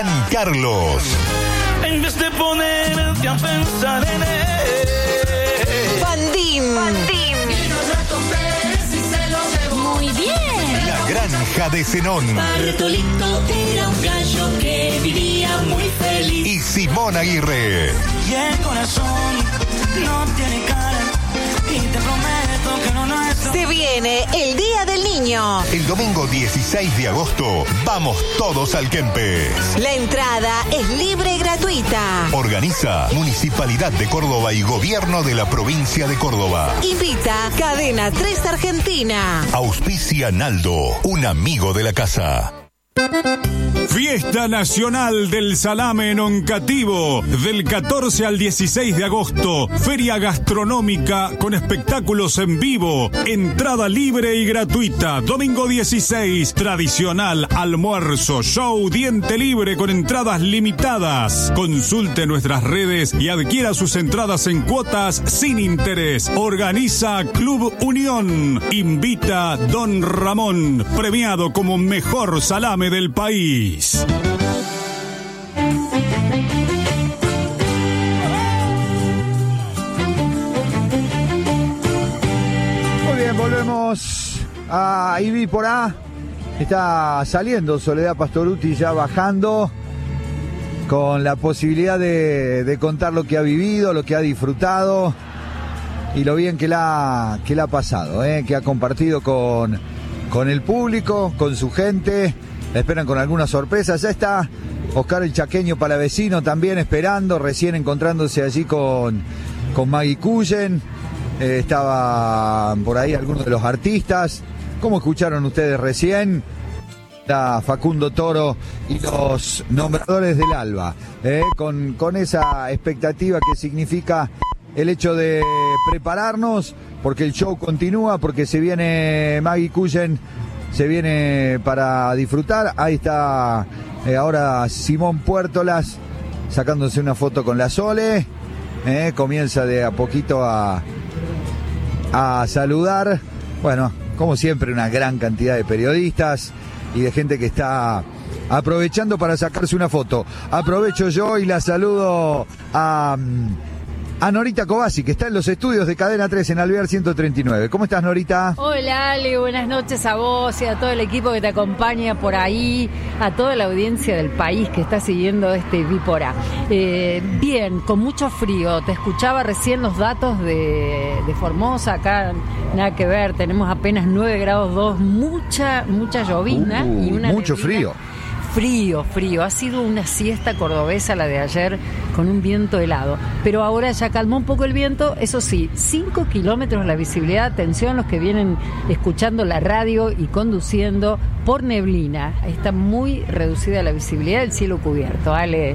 San Carlos. En vez de ponerte a pensar en él. Bandín. Muy bien. La Granja de Zenón. Bartolito era un gallo que vivía muy feliz. Y Simón Aguirre. Y el corazón no tiene cara. Y te prometo que no nuestro. Se viene el Día del Niño. El domingo 16 de agosto, vamos todos al Kempes. La entrada es libre y gratuita. Organiza Municipalidad de Córdoba y Gobierno de la Provincia de Córdoba. Invita Cadena 3 Argentina. Auspicia Naldo, un amigo de la casa. Fiesta Nacional del Salame en Oncativo, del 14 al 16 de agosto. Feria gastronómica con espectáculos en vivo. Entrada libre y gratuita. Domingo 16, tradicional almuerzo, show, diente libre con entradas limitadas. Consulte nuestras redes y adquiera sus entradas en cuotas sin interés. Organiza Club Unión. Invita Don Ramón, premiado como mejor salame del país. Muy bien, volvemos a Ibi por A. Está saliendo Soledad Pastorutti, ya bajando, con la posibilidad de contar lo que ha vivido, lo que ha disfrutado y lo bien que la ha pasado, que ha compartido con el público, con su gente. La esperan con algunas sorpresas. Ya está Oscar el Chaqueño Palavecino también esperando, recién encontrándose allí con Maggie Cullen. Estaba por ahí algunos de los artistas. ¿Cómo escucharon ustedes recién? Está Facundo Toro y los nombradores del Alba, con esa expectativa que significa el hecho de prepararnos, porque el show continúa, porque se viene Maggie Cullen, se viene para disfrutar. Ahí está ahora Simón Puertolas sacándose una foto con la Sole. Comienza de a poquito a saludar. Bueno, como siempre, una gran cantidad de periodistas y de gente que está aprovechando para sacarse una foto. Aprovecho yo y la saludo a Norita Cobasi, que está en los estudios de Cadena 3 en Alvear 139. ¿Cómo estás, Norita? Hola, Ale, buenas noches a vos y a todo el equipo que te acompaña por ahí, a toda la audiencia del país que está siguiendo este Vípora. Bien, con mucho frío. Te escuchaba recién los datos de Formosa. Acá nada que ver, tenemos apenas 9 grados 2, mucha llovizna y una mucho neblina. Frío. Ha sido una siesta cordobesa la de ayer con un viento helado. Pero ahora ya calmó un poco el viento. Eso sí, 5 kilómetros la visibilidad. Atención los que vienen escuchando la radio y conduciendo por neblina. Está muy reducida la visibilidad del cielo cubierto. Ale.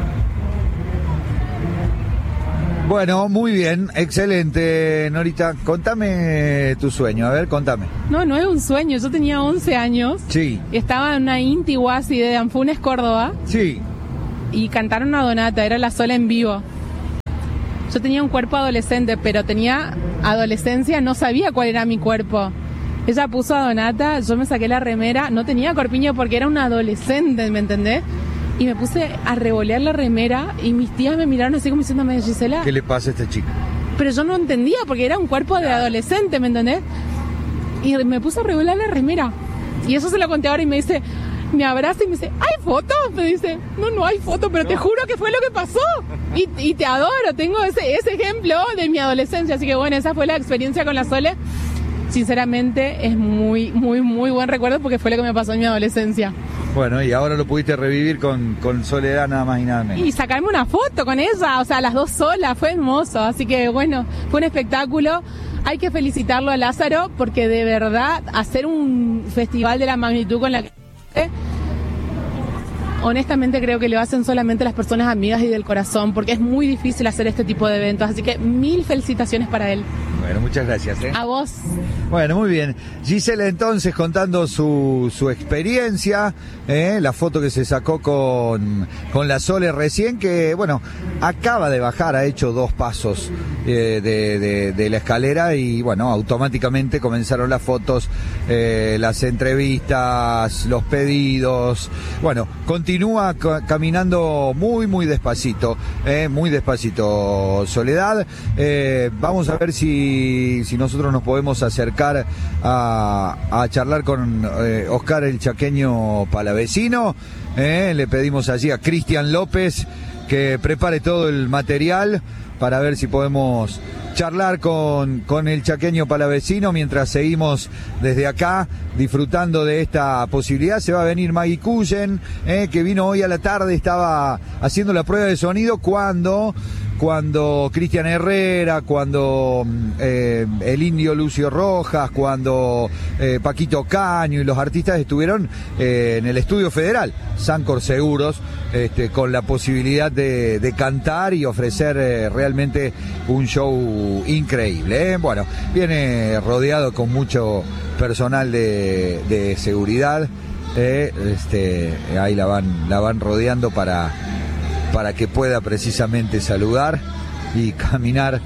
Bueno, muy bien, excelente, Norita. Contame tu sueño, a ver, contame. No es un sueño, yo tenía 11 años. Sí. Estaba en una Inti Guasi de Anfunes, Córdoba. Sí. Y cantaron una donata, era la Sola en vivo. Yo tenía un cuerpo adolescente, pero tenía adolescencia, no sabía cuál era mi cuerpo. Ella puso a donata, yo me saqué la remera, no tenía corpiño porque era una adolescente, ¿me entendés? Y me puse a revolear la remera y mis tías me miraron así como diciéndome, Gisela, ¿qué le pasa a esta chica? Pero yo no entendía porque era un cuerpo de adolescente, ¿me entendés? Y me puse a revolear la remera. Y eso se lo conté ahora y me dice, me abraza y me dice, ¿hay fotos? Me dice, no hay fotos, pero te juro que fue lo que pasó. Y te adoro, tengo ese ejemplo de mi adolescencia. Así que bueno, esa fue la experiencia con la Sole. Sinceramente es muy, muy, muy buen recuerdo porque fue lo que me pasó en mi adolescencia. Bueno, y ahora lo pudiste revivir con Soledad nada más y nada menos. Y sacarme una foto con ella, o sea, las dos solas, fue hermoso. Así que bueno, fue un espectáculo. Hay que felicitarlo a Lázaro porque de verdad hacer un festival de la magnitud con la que... honestamente creo que lo hacen solamente las personas amigas y del corazón, porque es muy difícil hacer este tipo de eventos. Así que 1000 felicitaciones para él. Bueno, muchas gracias. A vos. Bueno, muy bien. Gisela entonces contando su experiencia, la foto que se sacó con la Sole recién, que bueno, acaba de bajar, ha hecho 2 pasos de la escalera y bueno, automáticamente comenzaron las fotos, las entrevistas, los pedidos. Bueno, continúa caminando muy despacito, Soledad. Vamos a ver si nosotros nos podemos acercar a charlar con Oscar el Chaqueño Palavecino. Le pedimos allí a Cristian López que prepare todo el material para ver si podemos charlar con el Chaqueño Palavecino mientras seguimos desde acá disfrutando de esta posibilidad. Se va a venir Maggie Cullen, que vino hoy a la tarde, estaba haciendo la prueba de sonido cuando Cristian Herrera, cuando el Indio Lucio Rojas, cuando Paquito Caño y los artistas estuvieron en el Estudio Federal, Sancor Seguros, con la posibilidad de cantar y ofrecer realmente un show increíble. Bueno, viene rodeado con mucho personal de seguridad. Ahí la van rodeando para que pueda precisamente saludar y caminar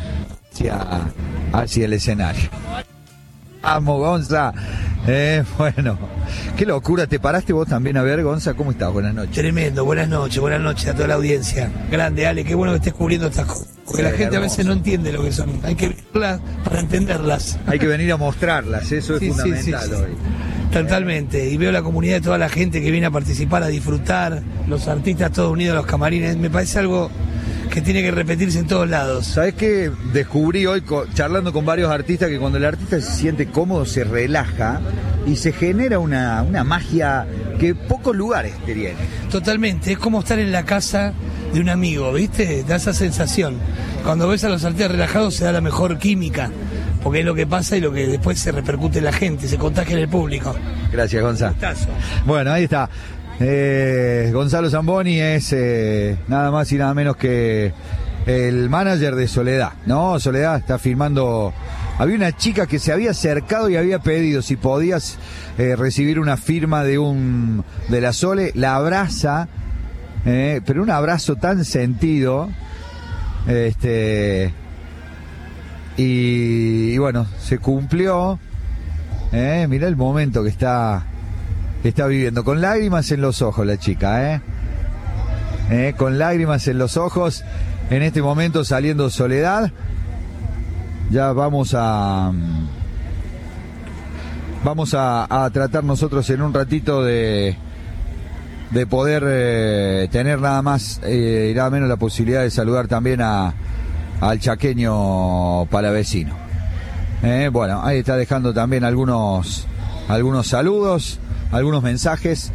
hacia el escenario. Vamos, Gonza. Bueno, qué locura. ¿Te paraste vos también a ver, Gonza? ¿Cómo estás? Buenas noches. Tremendo, buenas noches a toda la audiencia. Grande, Ale, qué bueno que estés cubriendo estas cosas. Porque la gente hermoso. A veces no entiende lo que son. Hay que verlas para entenderlas. Hay que venir a mostrarlas, eso es fundamental sí. hoy. Totalmente, y veo la comunidad de toda la gente que viene a participar, a disfrutar, los artistas todos unidos a los camarines, me parece algo que tiene que repetirse en todos lados. ¿Sabés qué? Descubrí hoy, charlando con varios artistas, que cuando el artista se siente cómodo, se relaja y se genera una magia que pocos lugares tienen. Totalmente, es como estar en la casa de un amigo, ¿viste? Da esa sensación. Cuando ves a los artistas relajados se da la mejor química. Porque es lo que pasa y lo que después se repercute en la gente, se contagia en el público. Gracias, Gonzalo. Bueno, ahí está. Gonzalo Zamboni es nada más y nada menos que el manager de Soledad, ¿no? Soledad está firmando. Había una chica que se había acercado y había pedido si podías recibir una firma de la Sole. La abraza, pero un abrazo tan sentido. Y bueno, se cumplió. Mirá el momento que está viviendo, con lágrimas en los ojos la chica, con lágrimas en los ojos, en este momento saliendo Soledad. Ya vamos a tratar nosotros en un ratito de poder tener nada más y nada menos la posibilidad de saludar también al Chaqueño Palavecino. Bueno, ahí está dejando también algunos saludos, algunos mensajes.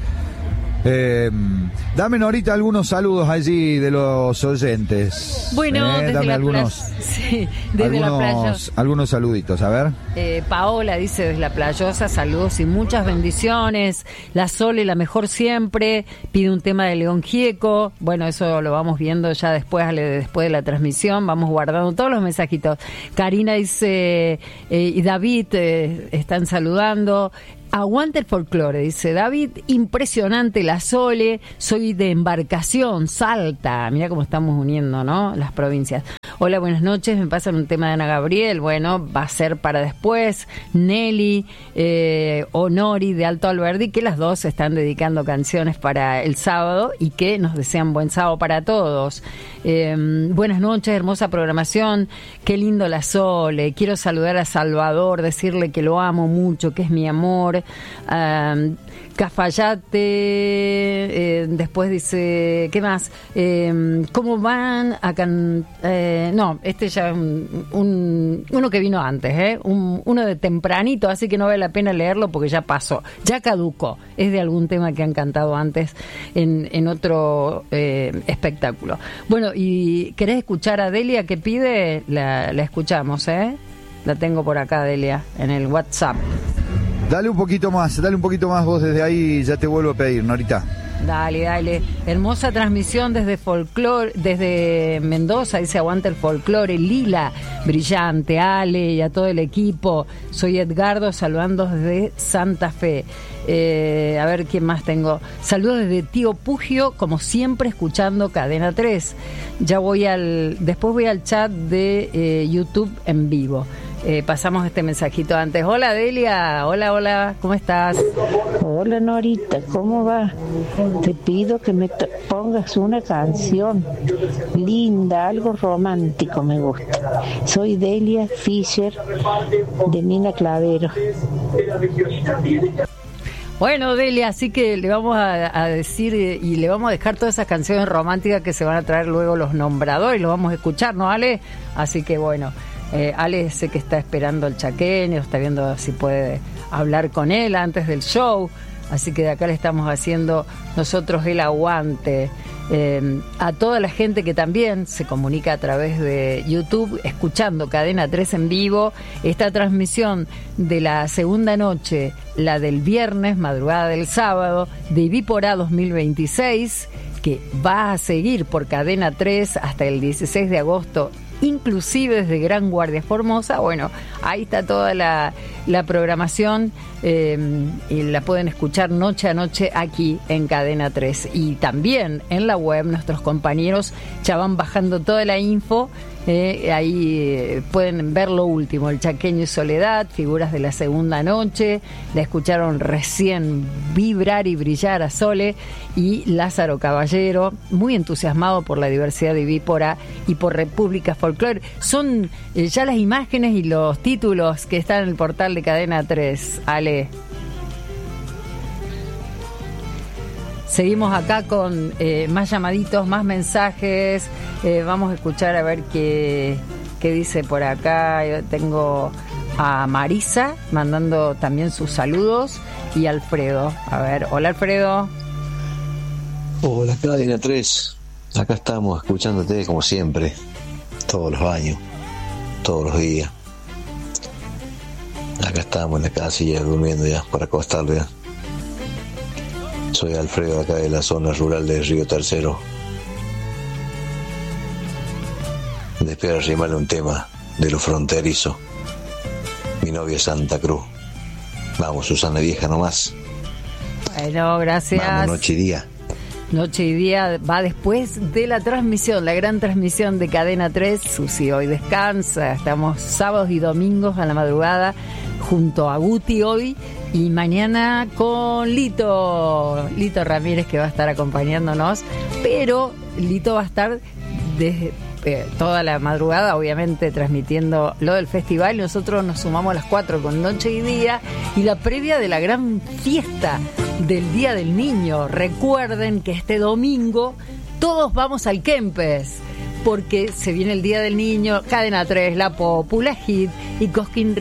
Dame ahorita algunos saludos allí de los oyentes. Bueno, desde dame la algunos, sí, desde la playa. Algunos saluditos, a ver. Paola dice desde la Playosa, saludos y muchas bendiciones. La Sole, la mejor siempre. Pide un tema de León Gieco. Bueno, eso lo vamos viendo ya después de la transmisión. Vamos guardando todos los mensajitos. Karina dice, y David están saludando. Aguante el folclore, dice David, impresionante la Sole, soy de Embarcación, Salta, mira cómo estamos uniendo, ¿no? Las provincias. Hola, buenas noches, me pasan un tema de Ana Gabriel, bueno, va a ser para después. Nelly, Honori de Alto Alberdi, que las dos están dedicando canciones para el sábado y que nos desean buen sábado para todos. Buenas noches, hermosa programación, qué lindo la Sole, quiero saludar a Salvador, decirle que lo amo mucho, que es mi amor. Cafayate, después dice, ¿qué más? ¿Cómo van a no, este ya uno que vino antes, uno de tempranito, así que no vale la pena leerlo porque ya pasó, ya caducó, es de algún tema que han cantado antes en otro espectáculo. Bueno, y ¿querés escuchar a Delia que pide? La escuchamos, la tengo por acá, Delia, en el WhatsApp. Dale un poquito más vos desde ahí, ya te vuelvo a pedir, Norita. Dale. Hermosa transmisión desde Mendoza, dice aguanta el folclore. Lila, brillante. Ale y a todo el equipo. Soy Edgardo, saludando desde Santa Fe. A ver quién más tengo. Saludos desde Tío Pugio, como siempre escuchando Cadena 3. Después voy al chat de YouTube en vivo. Pasamos este mensajito antes. Hola Delia, hola, ¿cómo estás? Hola Norita, ¿cómo va? Te pido que me pongas una canción linda, algo romántico me gusta. Soy Delia Fischer de Nina Clavero. Bueno, Delia, así que le vamos a decir y le vamos a dejar todas esas canciones románticas que se van a traer luego los nombradores, los vamos a escuchar, ¿no, Ale? Así que bueno, Ale sé que está esperando el chaqueño, está viendo si puede hablar con él antes del show, así que de acá le estamos haciendo nosotros el aguante. A toda la gente que también se comunica a través de YouTube escuchando Cadena 3 en vivo, esta transmisión de la segunda noche, la del viernes, madrugada del sábado, de Vípora 2026, que va a seguir por Cadena 3 hasta el 16 de agosto, inclusive desde Gran Guardia Formosa. Bueno, ahí está toda la programación y la pueden escuchar noche a noche aquí en Cadena 3 y también en la web. Nuestros compañeros ya van bajando toda la info. Ahí pueden ver lo último, el Chaqueño y Soledad, figuras de la segunda noche, la escucharon recién vibrar y brillar a Sole, y Lázaro Caballero, muy entusiasmado por la diversidad de Vípora y por República Folclore. Son ya las imágenes y los títulos que están en el portal de Cadena 3, Ale. Seguimos acá con más llamaditos, más mensajes. Vamos a escuchar a ver qué dice por acá. Yo tengo a Marisa mandando también sus saludos y Alfredo. A ver, hola Alfredo. Hola Cadena 3. Acá estamos escuchándote como siempre, todos los años, todos los días. Acá estamos en la casilla durmiendo ya para acostarle. Soy Alfredo, acá de la zona rural de Río Tercero. Después de arrimarle un tema de lo fronterizo. Mi novia es Santa Cruz. Vamos, Susana Vieja nomás. Bueno, gracias. Vamos, noche y día. Noche y día va después de la transmisión, la gran transmisión de Cadena 3. Susi hoy descansa. Estamos sábados y domingos a la madrugada junto a Guti hoy. Y mañana con Lito Ramírez, que va a estar acompañándonos. Pero Lito va a estar desde toda la madrugada, obviamente, transmitiendo lo del festival. Nosotros nos sumamos a las 4 con Noche y Día y la previa de la gran fiesta del Día del Niño. Recuerden que este domingo todos vamos al Kempes, porque se viene el Día del Niño. Cadena 3, La Popula, Hit y Cosquín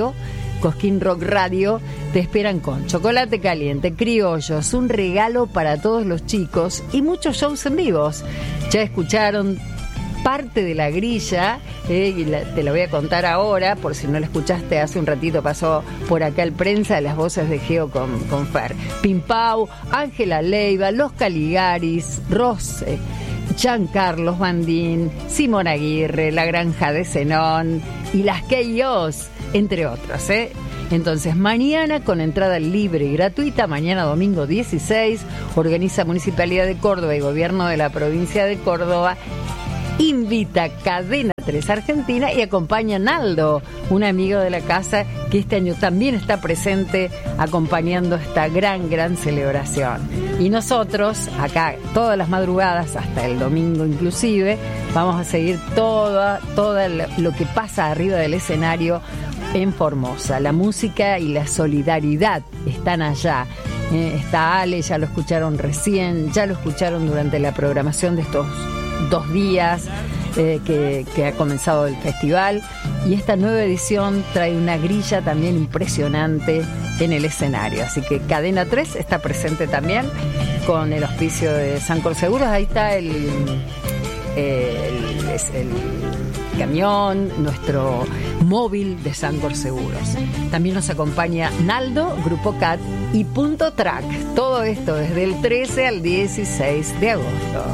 Rock Radio te esperan con chocolate caliente, criollos, un regalo para todos los chicos y muchos shows en vivos. Ya escucharon parte de la grilla, y te la voy a contar ahora, por si no la escuchaste hace un ratito, pasó por acá el prensa de las voces de Geo con Fer. Pimpau, Ángela Leiva, Los Caligaris, Rose, Giancarlos Bandín, Simón Aguirre, La Granja de Zenón y las K.I.O.s, entre otros, Entonces, mañana con entrada libre y gratuita, mañana domingo 16, organiza Municipalidad de Córdoba y Gobierno de la Provincia de Córdoba, invita Cadena 3 Argentina y acompaña a Naldo, un amigo de la casa que este año también está presente acompañando esta gran celebración. Y nosotros, acá, todas las madrugadas, hasta el domingo inclusive, vamos a seguir todo lo que pasa arriba del escenario en Formosa. La música y la solidaridad están allá. Está Ale, ya lo escucharon recién, ya lo escucharon durante la programación de estos 2 días que ha comenzado el festival, y esta nueva edición trae una grilla también impresionante en el escenario, así que Cadena 3 está presente también con el auspicio de Sancor Seguros. Ahí está el camión, nuestro móvil de Sancor Seguros. También nos acompaña Naldo, Grupo CAT y Punto Track. Todo esto desde el 13 al 16 de agosto.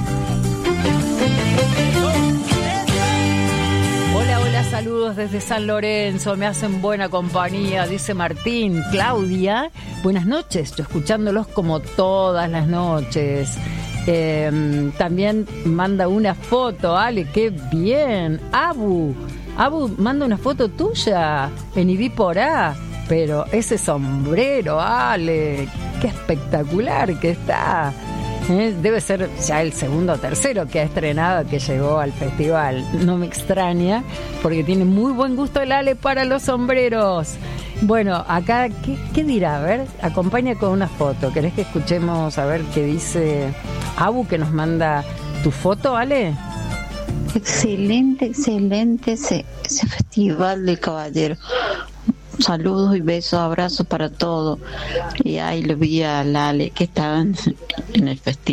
Hola, saludos desde San Lorenzo, me hacen buena compañía, dice Martín. Claudia, buenas noches, yo escuchándolos como todas las noches. También manda una foto, Ale, qué bien. Abu, manda una foto tuya en Ibi por A, pero ese sombrero, Ale, qué espectacular que está. Debe ser ya el segundo o tercero que ha estrenado, que llegó al festival. No me extraña, porque tiene muy buen gusto el Ale para los sombreros. Bueno, acá, ¿qué dirá? A ver, acompaña con una foto. ¿Querés que escuchemos a ver qué dice Abu, que nos manda tu foto, Ale? Excelente ese festival del caballero. Saludos y besos, abrazos para todos. Y ahí lo vi a Lale que estaban en el festival.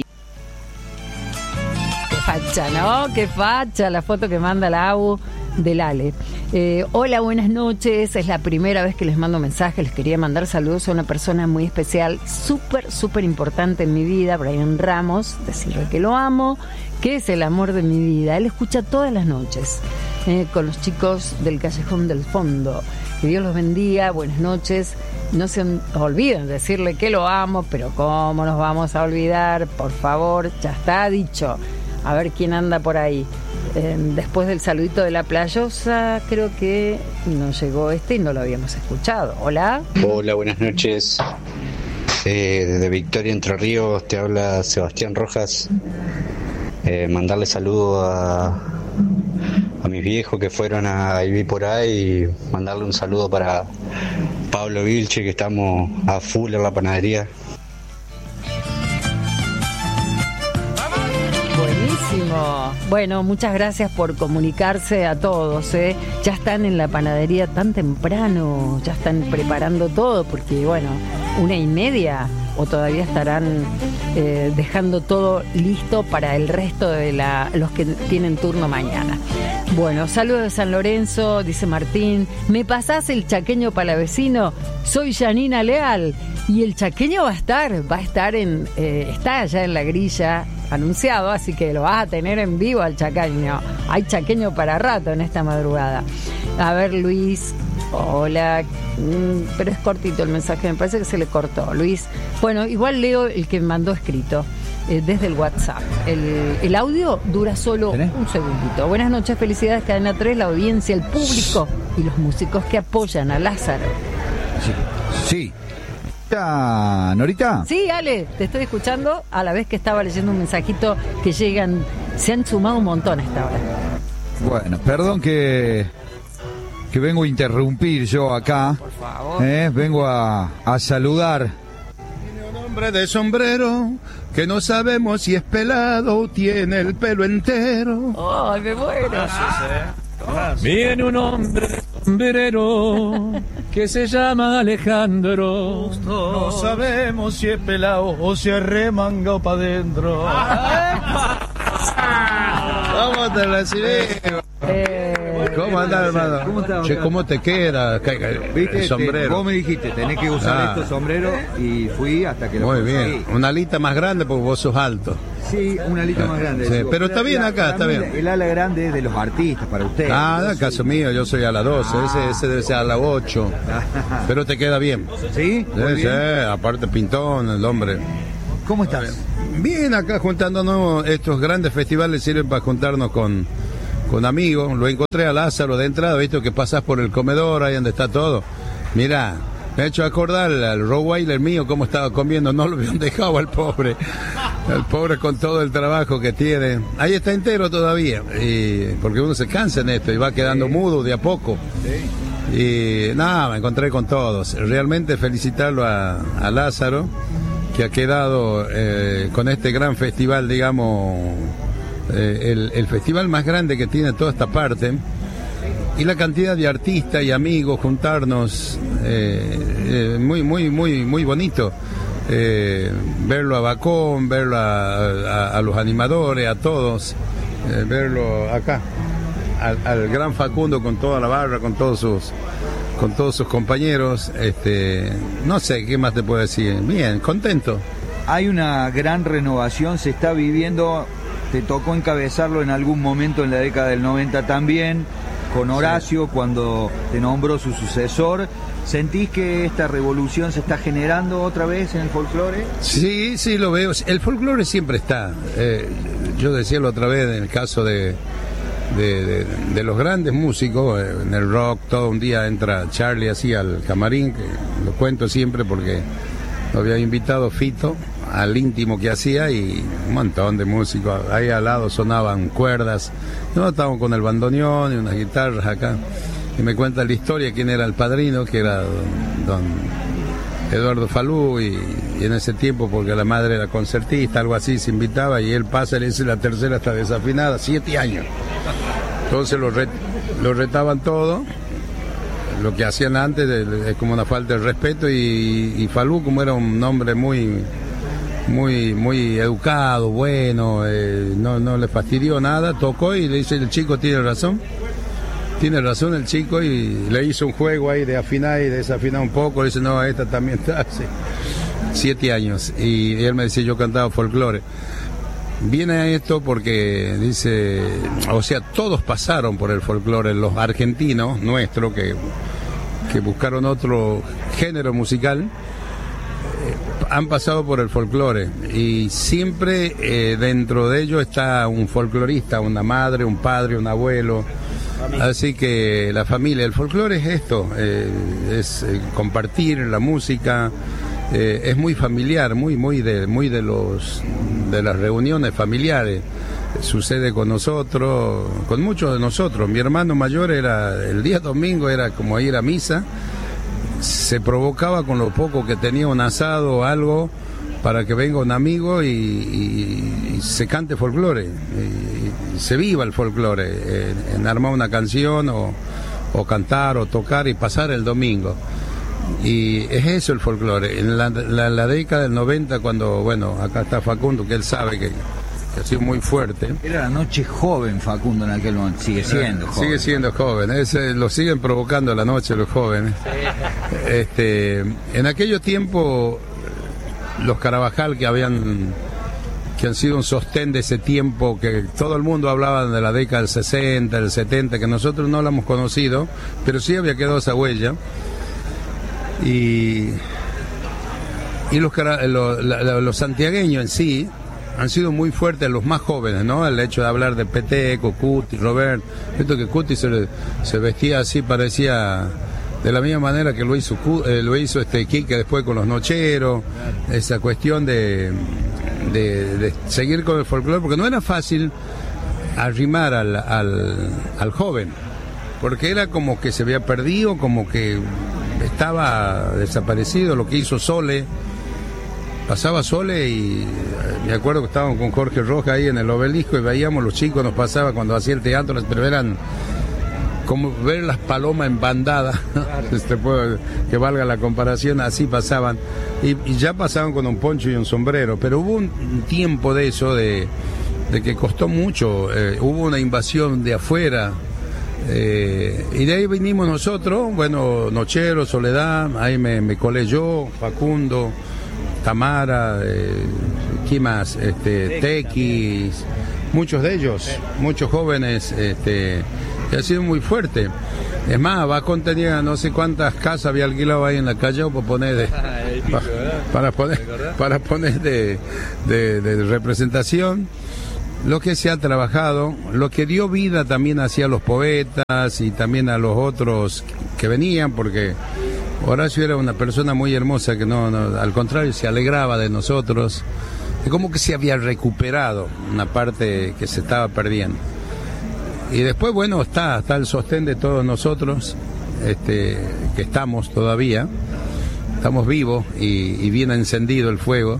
Qué facha, ¿no? Qué facha la foto que manda la Abu del Ale. Hola, buenas noches. Es la primera vez que les mando mensajes. Les quería mandar saludos a una persona muy especial, súper importante en mi vida, Brian Ramos. Decirle que lo amo, que es el amor de mi vida. Él escucha todas las noches con los chicos del Callejón del Fondo. Que Dios los bendiga, buenas noches. No se olviden decirle que lo amo, pero ¿cómo nos vamos a olvidar? Por favor, ya está dicho. A ver quién anda por ahí. Después del saludito de la playosa, creo que nos llegó y no lo habíamos escuchado. Hola. Hola, buenas noches. Desde Victoria, Entre Ríos, te habla Sebastián Rojas. Mandarle saludo a mis viejos que fueron a Ibi por ahí y mandarle un saludo para Pablo Vilche, que estamos a full en la panadería. Buenísimo. Bueno, muchas gracias por comunicarse a todos. Ya están en la panadería tan temprano, ya están preparando todo, porque bueno, 1:30 o todavía estarán dejando todo listo para el resto de los que tienen turno mañana. Bueno, saludos de San Lorenzo, dice Martín. ¿Me pasás el chaqueño palavecino? Soy Janina Leal. Y el chaqueño va a estar está allá en la grilla anunciado, así que lo vas a tener en vivo al chaqueño. Hay chaqueño para rato en esta madrugada. A ver, Luis, hola, pero es cortito el mensaje, me parece que se le cortó, Luis. Bueno, igual leo el que mandó escrito desde el WhatsApp. El audio dura solo un segundito. Buenas noches, felicidades, Cadena 3, la audiencia, el público y los músicos que apoyan a Lázaro. Sí. ¿Norita? Sí, Ale, te estoy escuchando a la vez que estaba leyendo un mensajito que llegan, se han sumado un montón a esta hora. Bueno, perdón que vengo a interrumpir yo acá. Por favor. Vengo a saludar. Tiene un hombre de sombrero que no sabemos si es pelado o tiene el pelo entero. ¡Ay, me muero! Viene un hombre sombrerero que se llama Alejandro. No sabemos si es pelado o si es remangado para adentro. ¿Cómo te recibimos? ¿Cómo andás, hermano? ¿Cómo estás? Che, ¿cómo te queda? ¿Viste? El sombrero. Vos me dijiste, tenés que usar estos sombreros y fui hasta que lo Muy conseguí. bien. Una alita más grande porque vos sos alto. Sí, una alita más grande. Sí, pero está bien acá, está bien. El ala grande es de los artistas, para ustedes. Ah, caso mío, yo soy a la 12, ese debe ser a la 8. Pero te queda bien. ¿Sí? Sí, aparte pintón, el hombre. ¿Cómo estás? Bien, acá juntándonos, estos grandes festivales sirven para juntarnos con amigos. Lo encontré a Lázaro de entrada, visto que pasás por el comedor, ahí donde está todo. Mirá, me ha hecho acordar al Rottweiler mío cómo estaba comiendo, no lo habían dejado al pobre. El pobre con todo el trabajo que tiene. Ahí está entero todavía, porque uno se cansa en esto y va quedando mudo de a poco. Y nada, me encontré con todos. Realmente felicitarlo a Lázaro, que ha quedado con este gran festival, digamos, el festival más grande que tiene toda esta parte, y la cantidad de artistas y amigos juntarnos, muy bonito. Verlo a Bacón, verlo a los animadores, a todos, verlo acá, al gran Facundo con toda la barra, con todos con todos sus compañeros. No sé, ¿qué más te puedo decir? Bien, contento. Hay una gran renovación, se está viviendo, te tocó encabezarlo en algún momento en la década del 90 también, con Horacio, sí, cuando te nombró su sucesor. ¿Sentís que esta revolución se está generando otra vez en el folclore? Sí, sí, lo veo. El folclore siempre está. Yo decía la otra vez en el caso de los grandes músicos, en el rock, todo un día entra Charlie así al camarín, que lo cuento siempre porque lo había invitado Fito al íntimo que hacía y un montón de músicos. Ahí al lado sonaban cuerdas. No, estábamos con el bandoneón y unas guitarras acá. Y me cuenta la historia quién era el padrino, que era don Eduardo Falú, y en ese tiempo, porque la madre era concertista, algo así, se invitaba y él pasa y le dice: la tercera está desafinada, 7 años. Entonces lo retaban todo, lo que hacían antes es como una falta de respeto, y Falú, como era un hombre muy educado, bueno, no le fastidió nada, tocó y le dice: el chico tiene razón el chico, y le hizo un juego ahí de afinar y desafinar un poco. Le dice: no, esta también está hace 7 años. Y él me decía: yo cantaba folclore. Viene esto porque dice, o sea, todos pasaron por el folclore, los argentinos nuestros que buscaron otro género musical, han pasado por el folclore, y siempre dentro de ellos está un folclorista, una madre, un padre, un abuelo. Así que la familia, el folclore es esto, es compartir la música, es muy familiar, muy de las reuniones familiares. Sucede con nosotros, con muchos de nosotros. Mi hermano mayor el día domingo era como ir a misa, se provocaba con lo poco que tenía, un asado o algo, para que venga un amigo y se cante folclore, y se viva el folclore, en armar una canción o cantar o tocar y pasar el domingo. Y es eso el folclore. En la década del 90, cuando, bueno, acá está Facundo, que él sabe que ha sido muy fuerte. Era la noche joven, Facundo, en aquel momento. Sigue siendo joven. Sigue siendo joven. Lo siguen provocando la noche los jóvenes. En aquellos tiempos, los Carabajal que han sido un sostén de ese tiempo, que todo el mundo hablaba de la década del 60, del 70, que nosotros no la hemos conocido, pero sí había quedado esa huella. Y los santiagueños en sí han sido muy fuertes, los más jóvenes, ¿no? El hecho de hablar de Peteco, Cuti, Robert. Esto que Cuti se vestía así, parecía de la misma manera que lo hizo Quique después con los Nocheros. Esa cuestión de seguir con el folclore, porque no era fácil arrimar al joven, porque era como que se había perdido, como que estaba desaparecido. Lo que hizo Sole, pasaba Sole, y me acuerdo que estábamos con Jorge Rojas ahí en el Obelisco y veíamos, los chicos nos pasaba cuando hacía el teatro, pero eran como ver las palomas en bandada, que valga la comparación, así pasaban, y ya pasaban con un poncho y un sombrero. Pero hubo un tiempo de eso, de que costó mucho, hubo una invasión de afuera, y de ahí vinimos nosotros, bueno, Nochero, Soledad, ahí me colé yo, Facundo, Tamara, ¿qué más? Tequis, muchos de ellos, muchos jóvenes, que ha sido muy fuerte. Es más, Bacón tenía no sé cuántas casas había alquilado ahí en la Callao para poner de representación. Lo que se ha trabajado, lo que dio vida también hacia los poetas y también a los otros que venían, porque Horacio era una persona muy hermosa que no, al contrario, se alegraba de nosotros. Es como que se había recuperado una parte que se estaba perdiendo. Y después, bueno, está el sostén de todos nosotros, que estamos todavía, estamos vivos y bien encendido el fuego.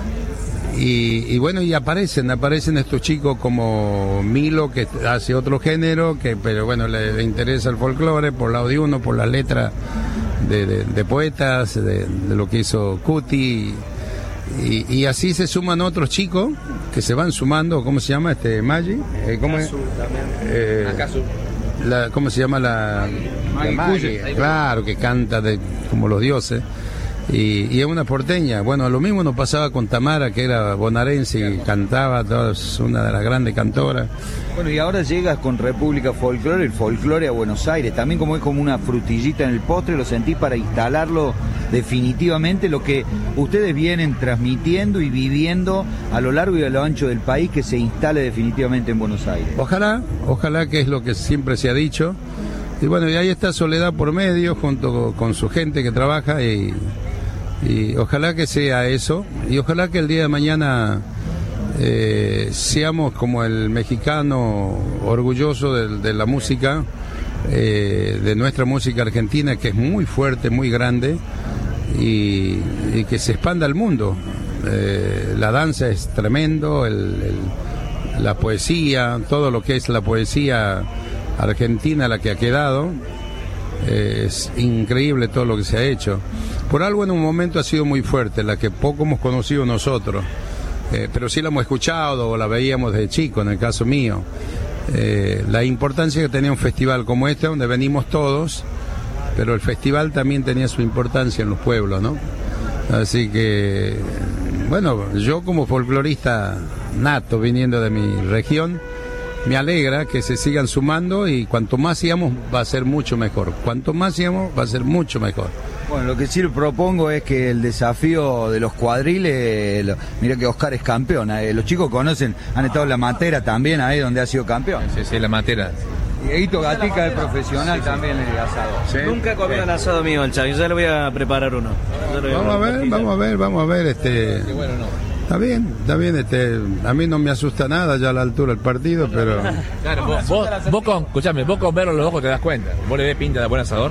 Y bueno, y aparecen estos chicos como Milo, que hace otro género, pero bueno, le interesa el folclore por lado de uno, por la letra de poetas, de lo que hizo Cuti. Y así se suman otros chicos que se van sumando. ¿Cómo se llama Maggi? ¿Cómo es? ¿cómo se llama? La Maggie, claro, que canta como los dioses. Y es una porteña. Bueno, lo mismo nos pasaba con Tamara, que era bonaerense y cantaba, es una de las grandes cantoras. Bueno, y ahora llegas con República Folclore, el folclore a Buenos Aires, también como es como una frutillita en el postre, lo sentís para instalarlo definitivamente, lo que ustedes vienen transmitiendo y viviendo a lo largo y a lo ancho del país, que se instale definitivamente en Buenos Aires. Ojalá que es lo que siempre se ha dicho. Y bueno, y ahí está Soledad por medio, junto con su gente que trabaja, y ojalá que sea eso, y ojalá que el día de mañana seamos como el mexicano orgulloso de la música, de nuestra música argentina, que es muy fuerte, muy grande, y que se expanda al mundo. La danza es tremendo, la poesía, todo lo que es la poesía argentina, la que ha quedado, es increíble todo lo que se ha hecho. Por algo en un momento ha sido muy fuerte, la que poco hemos conocido nosotros, pero sí la hemos escuchado o la veíamos de chico, en el caso mío. La importancia que tenía un festival como este, donde venimos todos, pero el festival también tenía su importancia en los pueblos, ¿no? Así que, bueno, yo como folclorista nato, viniendo de mi región, me alegra que se sigan sumando, y cuanto más sigamos va a ser mucho mejor. Cuanto más sigamos va a ser mucho mejor. Bueno, lo que sí propongo es que el desafío de los cuadriles, mira que Oscar es campeón, los chicos conocen, han estado en la Matera también, ahí donde ha sido campeón. Sí, la Matera. Y Dieguito Gatica, el profesional, también el asado. ¿Sí? Nunca comí un asado mío, el Chavi, ya le voy a preparar uno. Vamos a ver, Bueno, no. Está bien, a mí no me asusta nada ya a la altura del partido, pero... Claro, vos con verlo en los ojos te das cuenta. Vos le ves pinta de buen asador.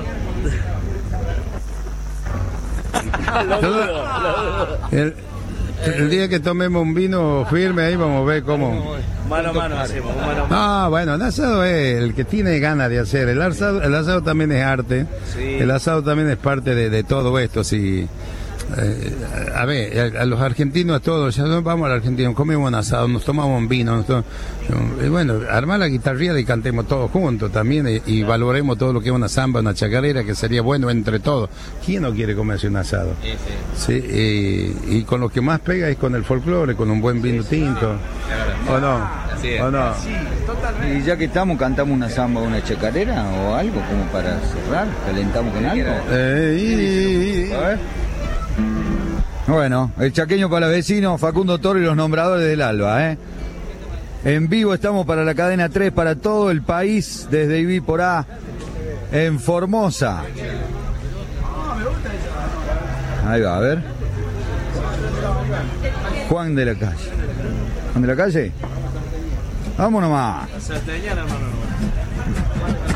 El día que tomemos un vino firme ahí vamos a ver cómo... Mano a mano hacemos, mano a mano. Ah, bueno, el asado es el que tiene ganas de hacer. El asado también es arte. Sí. El asado también es parte de todo esto, sí. A ver, a los argentinos, a todos, ya vamos al argentino, comemos un asado, nos tomamos un vino, bueno, armar la guitarrilla y cantemos todos juntos también, y valoremos todo lo que es una samba, una chacarera, que sería bueno entre todos. ¿Quién no quiere comerse un asado? Sí, y con lo que más pega es con el folclore, con un buen vino tinto, ¿o no? ¿O no? Y ya que estamos, cantamos una samba, una chacarera o algo como para cerrar, calentamos con algo. A ver. Bueno, el chaqueño palavecino, Facundo Toro y los nombradores del Alba, En vivo estamos para la cadena 3, para todo el país, desde Ibí por A, en Formosa. Ahí va, a ver. Juan de la Calle. ¿Juan de la Calle? Vámonos más.